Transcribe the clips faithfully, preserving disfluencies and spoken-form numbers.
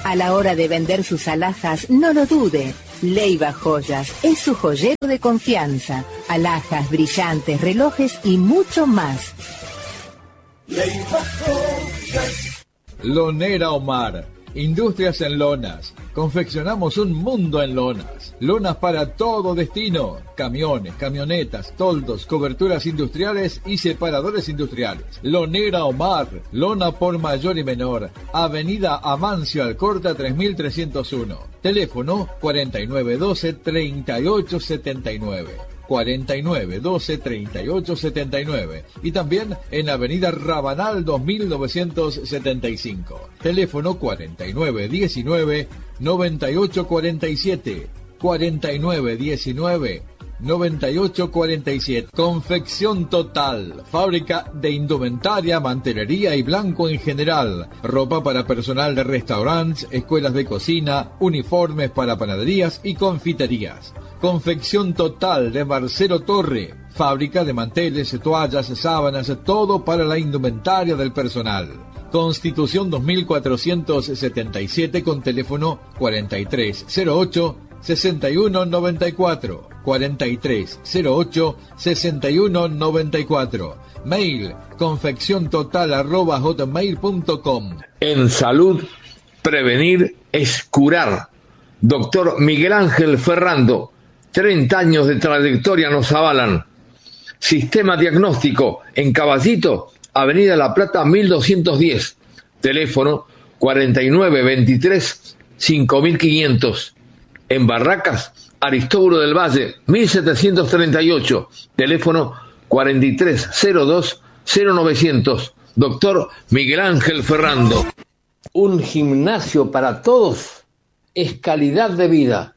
A la hora de vender sus alhajas, no lo dude. Leiva Joyas es su joyero de confianza. Alhajas, brillantes, relojes y mucho más. Leiva Joyas. Lonera Omar. Industrias en lonas. Confeccionamos un mundo en lonas. Lonas para todo destino. Camiones, camionetas, toldos, coberturas industriales y separadores industriales. Lonera Omar. Lona por mayor y menor. Avenida Amancio Alcorta tres mil trescientos uno. Teléfono cuarenta y nueve doce, treinta y ocho setenta y nueve. cuarenta y nueve doce, treinta y ocho setenta y nueve y también en Avenida Rabanal dos mil novecientos setenta y cinco. Teléfono cuarenta y nueve diecinueve, noventa y ocho cuarenta y siete. cuarenta y nueve diecinueve, noventa y ocho cuarenta y siete. Confección Total, fábrica de indumentaria, mantelería y blanco en general, ropa para personal de restaurantes, escuelas de cocina, uniformes para panaderías y confiterías. Confección Total de Marcelo Torre, fábrica de manteles, toallas, sábanas, todo para la indumentaria del personal. Constitución dos mil cuatrocientos setenta y siete con teléfono cuarenta y tres cero ocho, sesenta y uno noventa y cuatro, cuarenta y tres cero ocho, sesenta y uno noventa y cuatro. Mail confecciontotal arroba hotmail punto com. En salud, prevenir es curar. Doctor Miguel Ángel Ferrando, treinta años de trayectoria nos avalan. Sistema diagnóstico en Caballito, Avenida La Plata mil doscientos diez. Teléfono cuarenta y nueve veintitrés, cinco mil quinientos. En Barracas, Aristóbulo del Valle mil setecientos treinta y ocho. Teléfono cuarenta y tres cero dos, cero novecientos. Doctor Miguel Ángel Ferrando. Un gimnasio para todos es calidad de vida.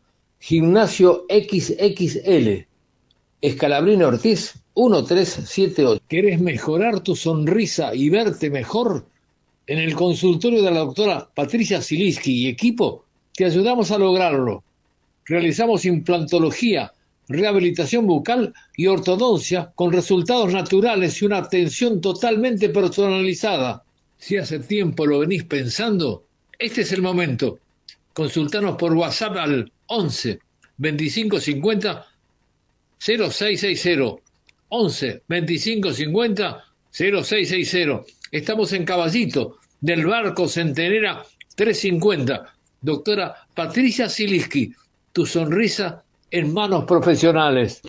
Gimnasio equis equis ele, Escalabrino Ortiz, uno tres siete ocho. ¿Querés mejorar tu sonrisa y verte mejor? En el consultorio de la doctora Patricia Zielinski y equipo, te ayudamos a lograrlo. Realizamos implantología, rehabilitación bucal y ortodoncia con resultados naturales y una atención totalmente personalizada. Si hace tiempo lo venís pensando, este es el momento. Consultanos por WhatsApp al once, veinticinco cincuenta, cero seis sesenta. once, veinticinco cincuenta, cero seis sesenta. Estamos en Caballito, del Barco Centenera trescientos cincuenta. Doctora Patricia Zielinski, tu sonrisa en manos profesionales.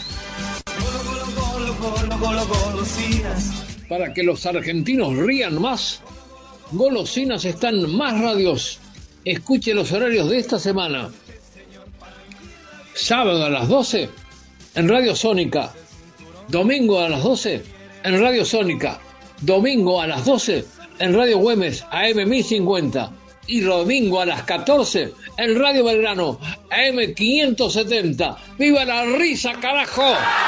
Para que los argentinos rían más, Golosinas están más radios. Escuche los horarios de esta semana. Sábado a las doce en Radio Sónica. Domingo a las doce en Radio Sónica. Domingo a las doce en Radio Güemes A M mil cincuenta. Y domingo a las catorce en Radio Belgrano A M quinientos setenta. ¡Viva la risa, carajo!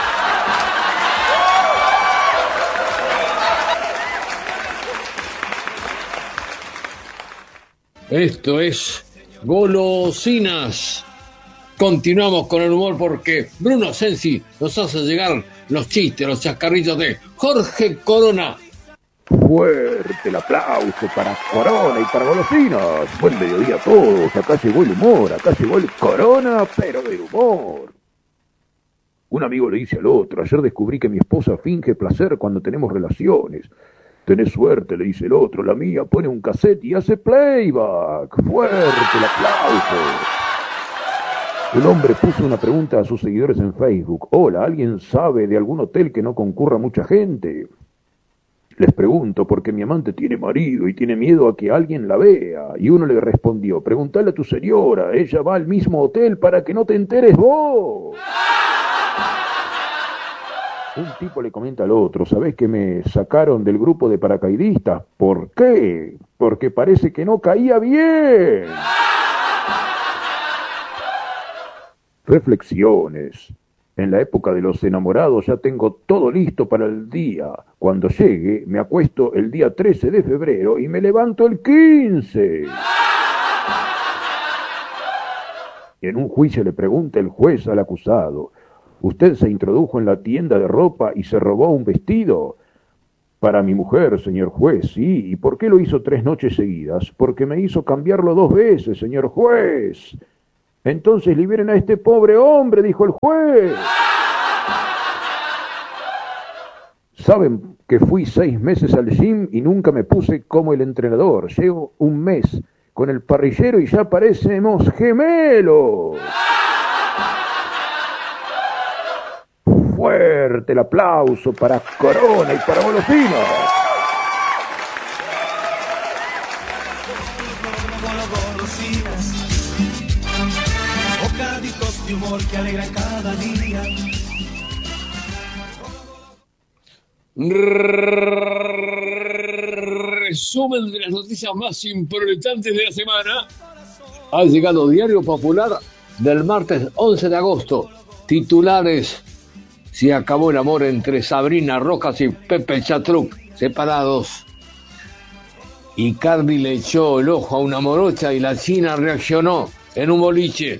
Esto es Golosinas. Continuamos con el humor porque Bruno Sensi nos hace llegar los chistes, los chascarrillos de Jorge Corona. Fuerte el aplauso para Corona y para Golosinas. Buen mediodía a todos. Acá llegó el humor, acá llegó el Corona, pero del humor. Un amigo le dice al otro: ayer descubrí que mi esposa finge placer cuando tenemos relaciones. Tenés suerte, le dice el otro, la mía pone un cassette y hace playback. Fuerte el aplauso. Un hombre puso una pregunta a sus seguidores en Facebook. Hola, ¿alguien sabe de algún hotel que no concurra mucha gente? Les pregunto porque mi amante tiene marido y tiene miedo a que alguien la vea. Y uno le respondió: preguntale a tu señora, ella va al mismo hotel para que no te enteres vos. Un tipo le comenta al otro: ¿sabés que me sacaron del grupo de paracaidistas? ¿Por qué? Porque parece que no caía bien. Reflexiones. En la época de los enamorados ya tengo todo listo para el día. Cuando llegue, me acuesto el día trece de febrero y me levanto el quince. En un juicio le pregunta el juez al acusado: ¿usted se introdujo en la tienda de ropa y se robó un vestido? Para mi mujer, señor juez, sí. ¿Y por qué lo hizo tres noches seguidas? Porque me hizo cambiarlo dos veces, señor juez. Entonces liberen a este pobre hombre, dijo el juez. Saben que fui seis meses al gym y nunca me puse como el entrenador. Llevo un mes con el parrillero y ya parecemos gemelos. Fuerte el aplauso para Corona y para Golosinos. Bocaditos de humor que alegran cada día. Resumen de las noticias más importantes de la semana. Ha llegado Diario Popular del martes once de agosto. Titulares: se acabó el amor entre Sabrina Rojas y Pepe Chatruc, separados. Icardi le echó el ojo a una morocha y la China reaccionó en un boliche.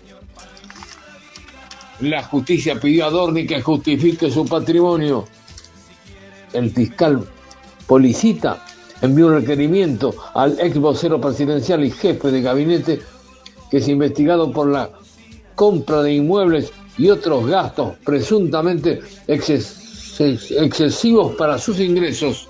La justicia pidió a Dorni que justifique su patrimonio. El fiscal Policita envió un requerimiento al ex vocero presidencial y jefe de gabinete que es investigado por la compra de inmuebles y otros gastos presuntamente exces- excesivos para sus ingresos.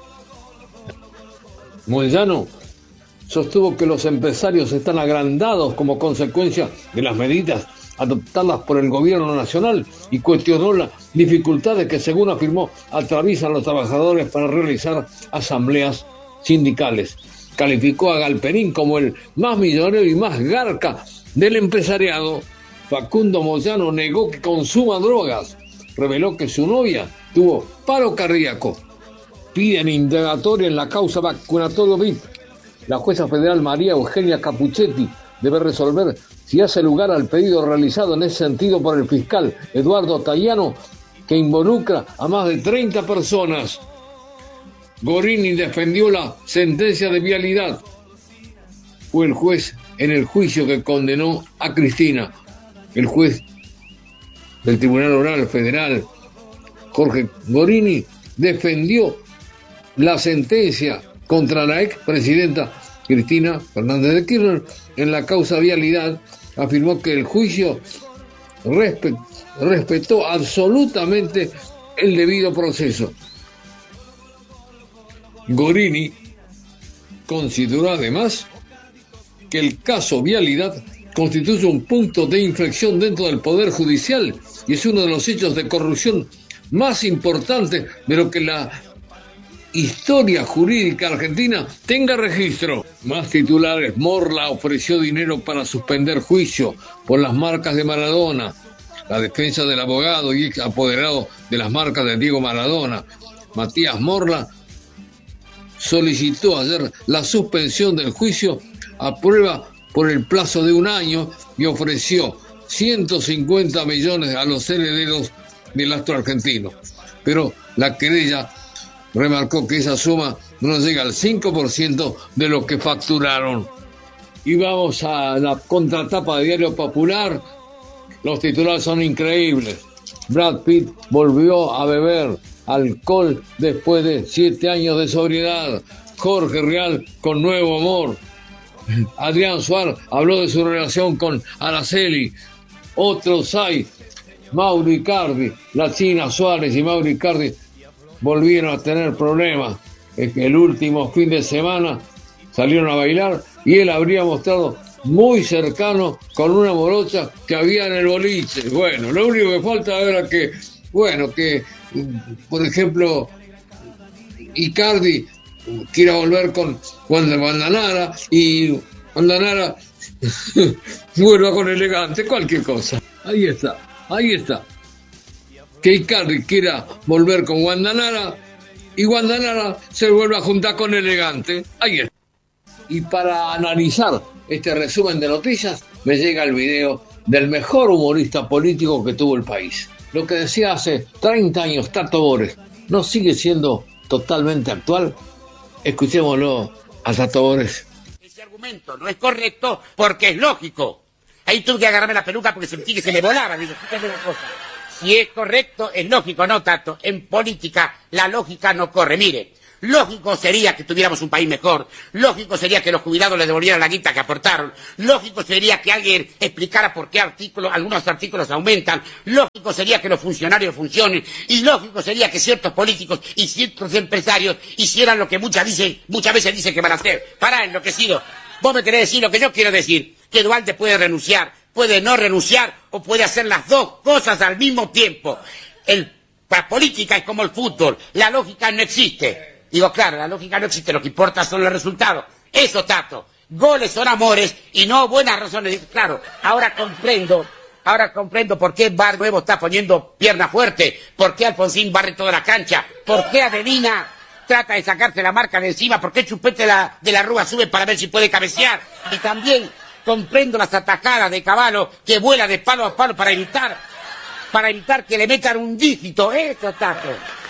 Moyano sostuvo que los empresarios están agrandados como consecuencia de las medidas adoptadas por el gobierno nacional y cuestionó las dificultades que, según afirmó, atraviesan los trabajadores para realizar asambleas sindicales. Calificó a Galperín como el más millonario y más garca del empresariado. Facundo Moyano negó que consuma drogas. Reveló que su novia tuvo paro cardíaco. Piden indagatoria en la causa vacunatorio V I P. La jueza federal María Eugenia Capuchetti debe resolver si hace lugar al pedido realizado en ese sentido por el fiscal Eduardo Tayano, que involucra a más de treinta personas. Gorini defendió la sentencia de vialidad. Fue el juez en el juicio que condenó a Cristina. El juez del Tribunal Oral Federal, Jorge Gorini, defendió la sentencia contra la expresidenta Cristina Fernández de Kirchner en la causa vialidad. Afirmó que el juicio respet, respetó absolutamente el debido proceso. Gorini consideró además que el caso vialidad constituye un punto de inflexión dentro del Poder Judicial y es uno de los hechos de corrupción más importantes de lo que la historia jurídica argentina tenga registro. Más titulares: Morla ofreció dinero para suspender juicio por las marcas de Maradona. La defensa del abogado y ex apoderado de las marcas de Diego Maradona, Matías Morla, solicitó ayer la suspensión del juicio a prueba por el plazo de un año y ofreció ciento cincuenta millones a los herederos del astro argentino. Pero la querella remarcó que esa suma no llega al cinco por ciento de lo que facturaron. Y vamos a la contratapa de Diario Popular. Los titulares son increíbles. Brad Pitt volvió a beber alcohol después de siete años de sobriedad. Jorge Rial con nuevo amor. Adrián Suárez habló de su relación con Araceli. Otros hay. Mauro Icardi, la China Suárez y Mauro Icardi volvieron a tener problemas. El último fin de semana salieron a bailar y él habría mostrado muy cercano con una morocha que había en el boliche. Bueno, lo único que falta era que, bueno, que, por ejemplo, Icardi quiera volver con Wanda Bandanara y Bandanara vuelva con Elegante, cualquier cosa. Ahí está, ahí está. Que Icardi quiera volver con Guandanara y Guandanara se vuelva a juntar con Elegante. Ahí está. Y para analizar este resumen de noticias, me llega el video del mejor humorista político que tuvo el país. Lo que decía hace treinta años Tato Bores, ¿no sigue siendo totalmente actual? Escuchémoslo a Tato Bores. Ese argumento no es correcto porque es lógico. Ahí tuve que agarrarme la peluca porque sentí que se me volaba. Digo, escúchame una cosa. Si es correcto, es lógico, ¿no, Tato? En política la lógica no corre. Mire, Lógico sería que tuviéramos un país mejor. Lógico sería que los jubilados les devolvieran la guita que aportaron. Lógico sería que alguien explicara por qué artículos, algunos artículos aumentan. Lógico sería que los funcionarios funcionen. Y lógico sería que ciertos políticos y ciertos empresarios hicieran lo que muchas, dice, muchas veces dicen que van a hacer. Pará, enloquecido. Vos me querés decir lo que yo quiero decir. Que Duhalde puede renunciar, puede no renunciar o puede hacer las dos cosas al mismo tiempo. El, la política es como el fútbol. La lógica no existe. Digo, claro, la lógica no existe, lo que importa son los resultados. Eso, Tato. Goles son amores y no buenas razones. Claro, ahora comprendo, ahora comprendo por qué Bar Nuevo está poniendo pierna fuerte, por qué Alfonsín barre toda la cancha, por qué Adelina trata de sacarse la marca de encima, por qué Chupete de la, de la Rúa sube para ver si puede cabecear. Y también comprendo las atacadas de Caballo que vuela de palo a palo para evitar, para evitar que le metan un dígito. Eso, Tato.